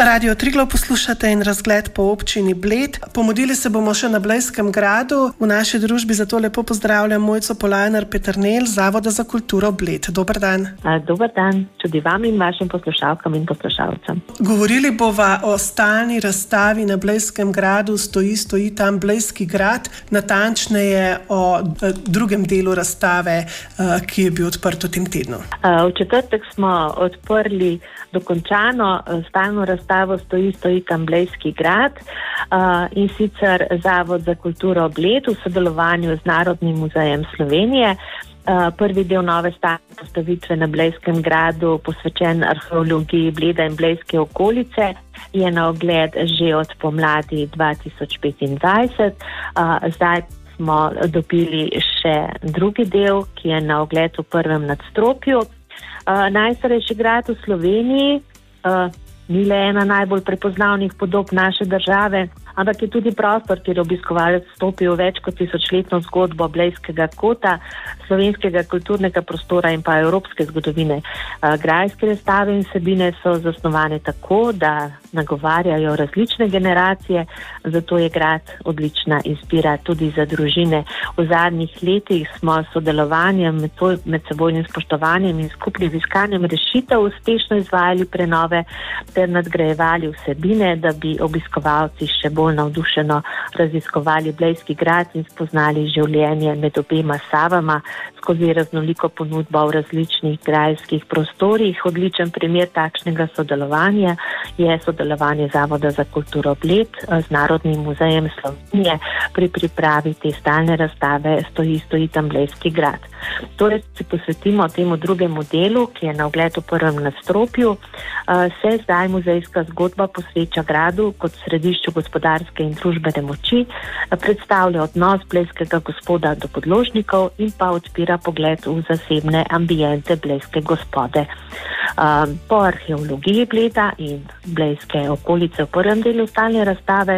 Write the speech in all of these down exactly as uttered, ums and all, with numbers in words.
Radio Triglav poslušate in razgled po občini Bled. Pomodili se bomo še na Blejskem gradu. V naši družbi zato lepo pozdravljam Mojco Polajnar-Peternelj, Zavoda za kulturo Bled. Dober dan. Dober dan, tudi vam in vašim poslušalkam in poslušalcem. Govorili bova o stalni razstavi na Blejskem gradu Stoji, stoji tam Blejski grad, natančneje o drugem delu razstave, ki je bil odprt v tem tednu. V četrtek smo odprli dokončano stalno razstavo Stoji, stoji tam Blejski grad uh, in sicer Zavod za kulturo Bled v sodelovanju z Narodnim muzejem Slovenije. Uh, prvi del nove stalne postavitve na Blejskem gradu, posvečen arheologiji Bleda in Blejske okolice, je na ogled že od pomladi dva tisoč petindvajset. Uh, zdaj smo dobili še drugi del, ki je na ogled v prvem nadstropju. Uh, najstarejši grad v Sloveniji, uh, ni le ena najbolj prepoznavnih podob naše države, ampak je tudi prostor, kjer obiskovalec vstopi v več kot tisočletno zgodbo Blejskega kota, slovenskega kulturnega prostora in pa evropske zgodovine. Grajske razstave in vsebine so zasnovane tako, da nagovarjajo različne generacije, zato je grad odlična izbira tudi za družine. V zadnjih letih smo s sodelovanjem, medsebojnim spoštovanjem in skupnim iskanjem rešitev uspešno izvajali prenove ter nadgrajevali vsebine, da bi obiskovalci še bolj navdušeno raziskovali Blejski grad in spoznali življenje med obema Savama skozi raznoliko ponudbo v različnih grajskih prostorih. Odličen primer takšnega sodelovanja je sodelovanje Zavoda za kulturo Bled z Narodnim muzejem Slovenije pri pripravi te stalne razstave Stoji, stoji tam Blejski grad. Torej se posvetimo temu drugemu delu, ki je na ogled v prvem nadstropju. Se zdaj muzejska zgodba posveča gradu kot središču gospodarske in družbene moči, predstavlja odnos blejskega gospoda do podložnikov in pa odpira pogled v zasebne ambiente blejske gospode. Po arheologiji Bleda in Blejske okolice v prvem delu stalne razstave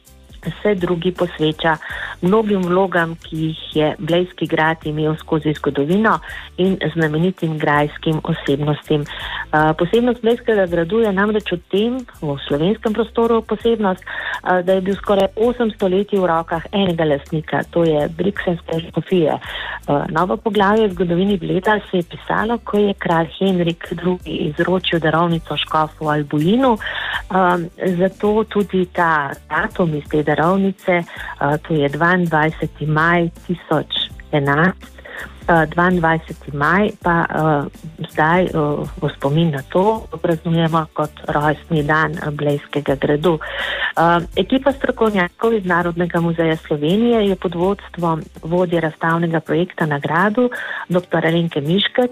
se drugi posveča mnogim vlogam, ki jih je Blejski grad imel skozi zgodovino in znamenitim grajskim osebnostim. Uh, posebnost Blejskega gradu je namreč v tem, v slovenskem prostoru posebnost, uh, da je bil skoraj osem stoletij v rokah enega lastnika, to je Briksenske škofije. Uh, novo poglavje v zgodovini Bleda se je pisalo, ko je kralj Henrik drugi izročil darovnico škofu Albuinu, um, zato tudi ta datum iz te darovnice, uh, to je dvaindvajseti maj tisoč enajst, uh, dvaindvajseti maj pa uh, zdaj uh, v spomin na to praznujemo kot rojstni dan Blejskega gradu. Uh, ekipa strokovnjakov iz Narodnega muzeja Slovenije je pod vodstvom vodje razstavnega projekta na gradu, doktor Alenke Miškec,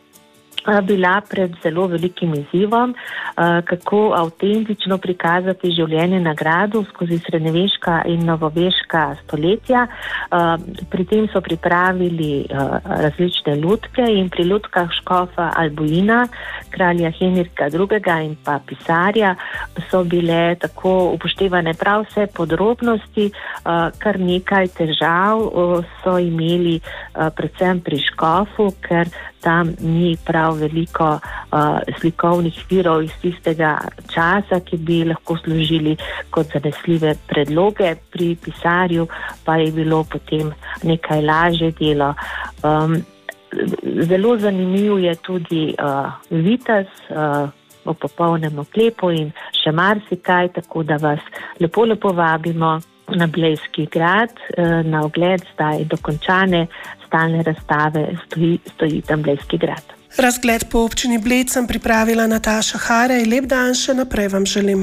bila pred zelo velikim izzivom, kako avtentično prikazati življenje na gradu skozi srednjeveška in novoveška stoletja. Pri tem so pripravili različne lutke in pri lutkah škofa Albuina, kralja Henrika drugega in pa pisarja so bile tako upoštevane prav vse podrobnosti, kar nekaj težav so imeli predvsem pri škofu, ker tam ni prav veliko uh, slikovnih virov iz tistega časa, ki bi lahko služili kot zanesljive predloge. Pri pisarju pa je bilo potem nekaj lažje delo. Um, zelo zanimiv je tudi uh, vitez uh, v popolnem oklepu in še marsikaj, tako da vas lepo lepo vabimo na Blejski grad, uh, na ogled zdaj dokončane stalne razstave Stoji, stoji tam Blejski grad. Razgled po občini Bled sem pripravila Nataša Harej. Lep dan še naprej vam želim.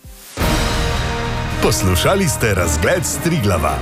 Poslušali ste razgled s Triglava.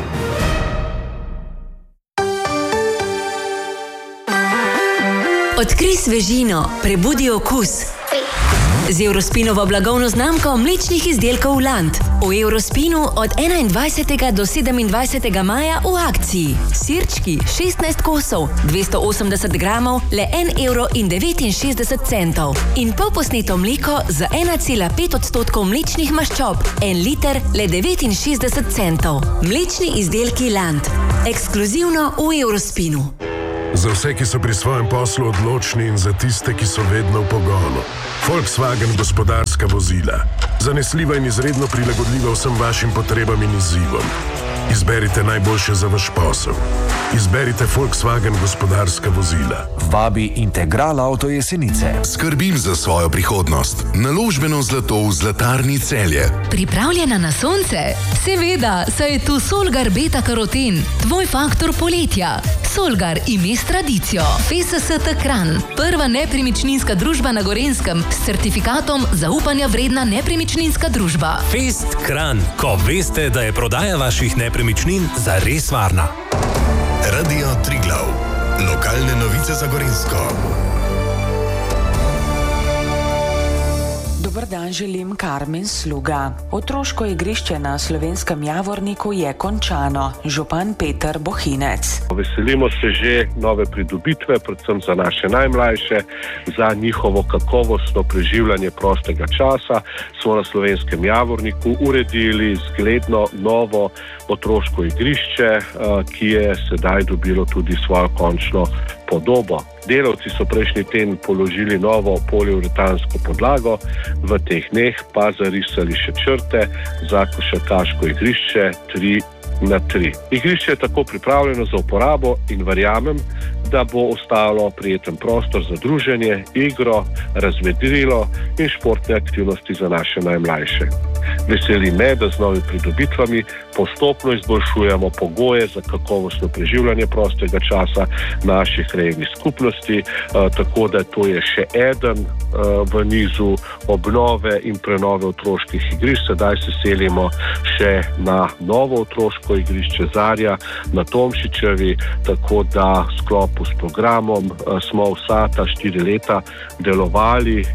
Odkrij svežino, prebudi okus. Z Eurospinovo blagovno znamko mlečnih izdelkov Land. V Eurospinu od enaindvajsetega do sedemindvajsetega maja v akciji. Sirčki šestnajst kosov, dvesto osemdeset gramov, le en evro in devetinšestdeset centov. In polposneto mleko za ena cela pet odstotkov mlečnih maščob, en liter, le devetinšestdeset centov. Mlečni izdelki Land. Ekskluzivno v Eurospinu. Za vse, ki so pri svojem poslu odločni in za tiste, ki so vedno v pogonu. Volkswagen gospodarska vozila. Zanesljiva in izredno prilagodljiva vsem vašim potrebam in izzivom. Izberite najboljše za vaš posel. Izberite Volkswagen gospodarska vozila. Vabi Integral Auto Jesenice. Skrbim za svojo prihodnost. Naložbeno zlato v Zlatarni Celje. Pripravljena na sonce? Seveda, saj je tu Solgar Beta Karoten, tvoj faktor poletja. Solgar ime s tradicijo. F S S T Kranj, prva nepremičninska družba na Gorenjskem s certifikatom zaupanja vredna nepremičninska družba. Fest Kranj, ko veste, da je prodaja vaših nepremičnin zares varna. Radio Triglav. Lokalne novice za Gorenjsko. Dober dan želim, Karmen Sluga. Otroško igrišče na Slovenskem Javorniku je končano. Župan Peter Bohinec. Veselimo se že nove pridobitve, predvsem za naše najmlajše, za njihovo kakovostno preživljanje prostega časa. Smo na Slovenskem Javorniku uredili zgledno novo otroško igrišče, ki je sedaj dobilo tudi svojo končno podobo. Delavci so prejšnji teden položili novo poliuretansko podlago, v teh dneh pa zarisali še črte za košarkaško igrišče tri na tri. Igrišče je tako pripravljeno za uporabo in verjamem, da bo ostalo prijeten prostor za druženje, igro, razvedrilo in športne aktivnosti za naše najmlajše. Veseli me, da z novimi pridobitvami postopno izboljšujemo pogoje za kakovostno preživljanje prostega časa naših krajevnih skupnosti, tako da to je še eden v nizu obnove in prenove otroških igrišč. Sedaj se selimo še na novo otroško igrišče Zarja na Tomšičevi, tako da v sklopu s programom smo vsa ta štiri leta delovali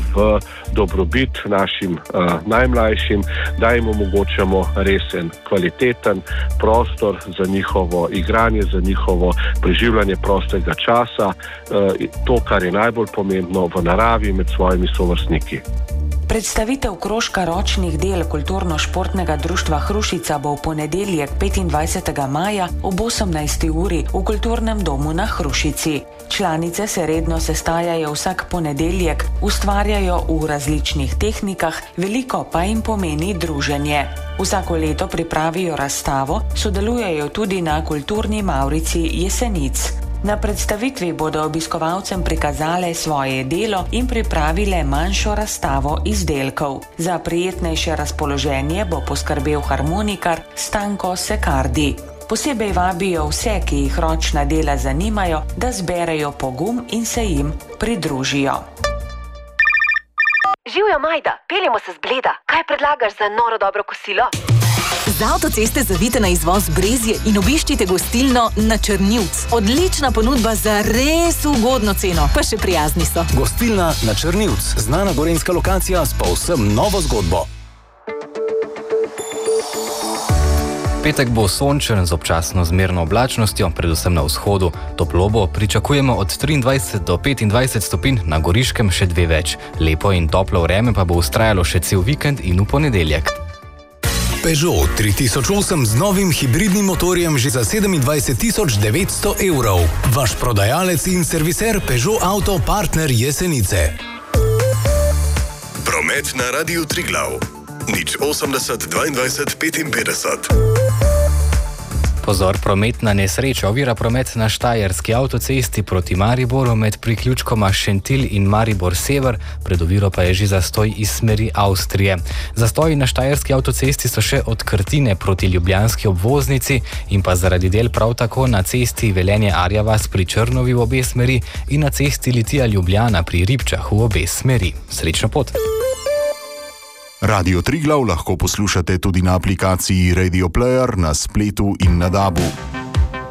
v dobrobit našim najmlajšim, da jim omogočamo resen, kvaliteten prostor za njihovo igranje, za njihovo preživljanje prostega časa, to, kar je najbolj pomembno, v naravi med svojimi sovrstniki. Predstavitev krožka ročnih del Kulturno-športnega društva Hrušica bo v ponedeljek petindvajsetega maja ob osemnajsti uri v Kulturnem domu na Hrušici. Članice se redno sestajajo vsak ponedeljek, ustvarjajo v različnih tehnikah, veliko pa jim pomeni druženje. Vsako leto pripravijo razstavo, sodelujejo tudi na kulturni mavrici Jesenic. Na predstavitvi bodo obiskovalcem prikazale svoje delo in pripravile manjšo razstavo izdelkov. Za prijetnejše razpoloženje bo poskrbel harmonikar Stanko Sekardi. Posebej vabijo vse, ki jih ročna dela zanimajo, da zberejo pogum in se jim pridružijo. Živjo, Majda, peljemo se z Bleda. Kaj predlagaš za noro dobro kosilo? Z avtoceste zavite na izvoz Brezje in obiščite gostilno Na Črnivc. Odlična ponudba za res ugodno ceno, pa še prijazni so. Gostilna Na Črnivc, znana gorenjska lokacija s povsem novo zgodbo. Petek bo sončen z občasno zmerno oblačnostjo, predvsem na vzhodu. Toplo bo pričakujemo od triindvajset do petindvajset stopinj, na Goriškem še dve več. Lepo in toplo vreme pa bo vztrajalo še cel vikend in v ponedeljek. Peugeot tri tisoč osem z novim hibridnim motorjem že za sedemindvajset tisoč devetsto evrov. Vaš prodajalec in serviser Peugeot Auto Partner Jesenice. Promet na Radiu Triglav. nič osemdeset dvaindvajset petinpetdeset. Pozor, prometna nesreča ovira promet na štajerski avtocesti proti Mariboru med priključkoma Šentilj in Maribor Sever, pred oviro pa je že zastoj iz smeri Avstrije. Zastoji na štajerski avtocesti so še od Krtine proti ljubljanski obvoznici in pa zaradi del prav tako na cesti Velenje Arjavas pri Črnovi v obe smeri in na cesti Litija Ljubljana pri Ribčah v obe smeri. Srečno pot! Radio Triglav lahko poslušate tudi na aplikaciji Radio Player, na spletu in na dabu.